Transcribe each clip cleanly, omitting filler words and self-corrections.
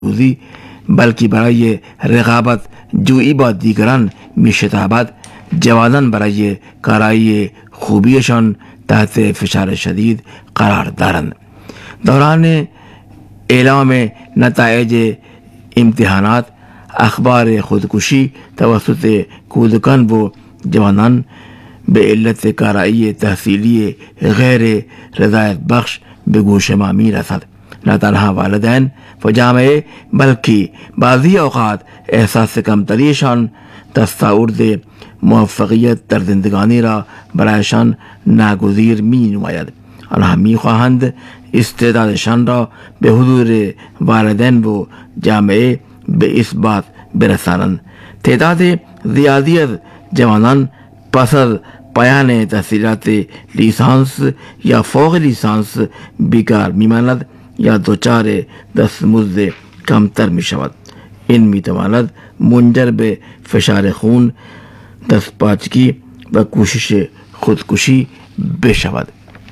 روزی بلکه برای رقابت جویی با دیگران می‌شتابد، جوانان برای کارایی خوبیشان تحت فشار شدید قرار دارند. دوران اعلام نتایج امتحانات، اخبار خودکشی توسط کودکان و جوانان به علت کارایی تحصیلی غیر رضایت بخش به گوش ما می رسد. نه تنها والدین و جامعه بلکه بعضی اوقات احساس کمتریشان تصور موفقیت در زندگانی را برایشان ناگزیر می نماید. آنها می خواهند استعدادشان را به حضور والدین و جامعه به اثبات برسانند. تعداد زیادی از جوانان پس از پایان تحصیلات لیسانس یا فوق لیسانس بیکار میماند یا دچار دستمزد کمتر می شود. این می تواند منجر به فشار خون، دستپاچگی و کوشش خودکشی بشود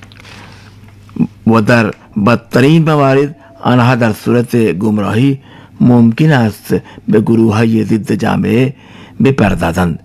و در بدترین موارد آنها در صورت گمراهی ممکن است به گروه‌های ضد جامعه بپردازند.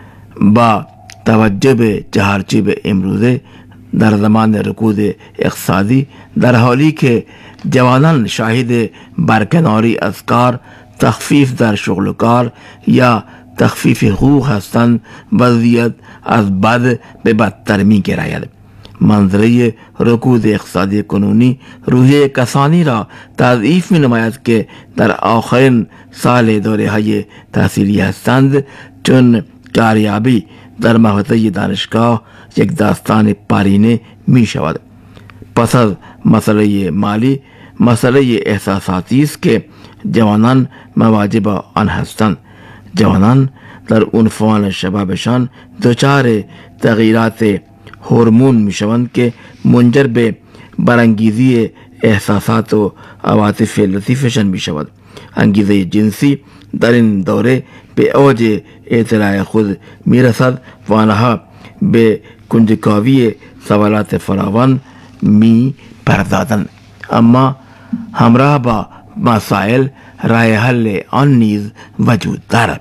با توجه به چهارچوب امروزه در زمان رکود اقتصادی، در حالی که جوانان شاهد برکناری از کار، تخفیف در شغل و کار یا تخفیف حقوق هستند، وضعیت از بد به بدتر می گراید. منظره رکود اقتصادی کنونی روحیه کسانی را تضعیف می نماید که در آخرین سال دوره های تحصیلی هستند، چون کاریابی در محوطه دانشگاه یک داستان پارینه می شود. پس از مسئله مالی، مسئله احساساتی است که جوانان مواجه با آن هستند. جوانان در عنفوان شبابشان دچار تغییرات هورمون می شوند که منجر به برانگیزی احساسات و عواطف لطیفشان می شود. انگیزه جنسی در این دوره به اوج اطلاع خود می رسد و آنها به کنجکاوی سوالات فراوان می پردازند. اما همراه با مسائل راه حل آن نیز وجود دارد،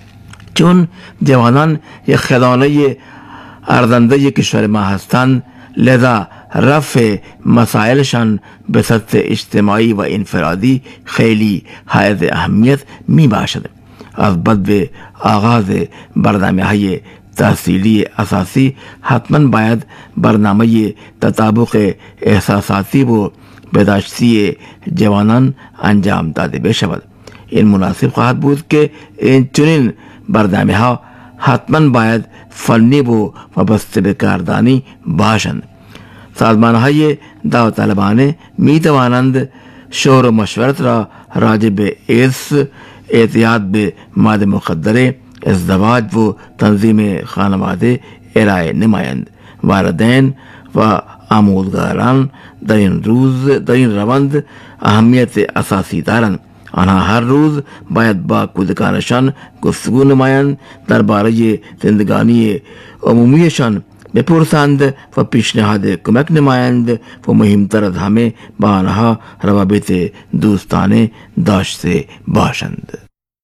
چون جوانان یک خزانه ارزنده کشور ما هستند، لذا رفع مسائلشان به سطح اجتماعی و انفرادی خیلی حائز اهمیت می باشد. از بعد به آغاز برنامه‌های تحصیلی اساسی حتما باید برنامه تطابق احساساتی و برداشتی جوانان انجام داده بشود. این مناسب خواهد بود که این چنین برنامه‌ها حتما باید فنی و وابسته به کاردانی باشند. سازمان‌های داوطلبانه می توانند شور و مشورت را راجع به ایدز، اعتیاد به مواد مخدره، ازدواج و تنظیم خانواده ارائه نمایند. والدین و آموزگاران در این روند اهمیت اساسی دارند. آنها هر روز باید با کودکانشان گفتگو نمایند، درباره زندگانی عمومیشان بپرسند و پیشنهاد کمک نمایند و مهمتر از همه با آنها روابط دوستانه داشته باشند.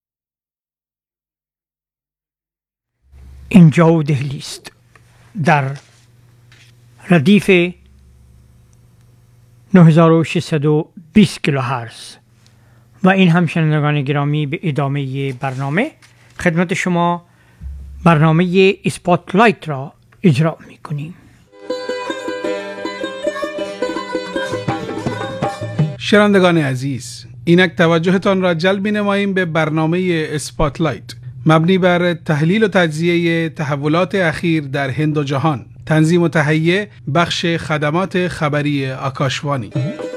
اینجا دهلی است در ردیف 9620 کیلوهرتز و این هم شنوندگان گرامی به ادامه برنامه خدمت شما برنامه اسپاتلایت را اجرا می‌کنیم. شنوندگان عزیز، اینک توجهتان را جلب نماییم به برنامه اسپاتلایت مبنی بر تحلیل و تجزیه تحولات اخیر در هند و جهان، تنظیم و تهیه بخش خدمات خبری آکاشوانی.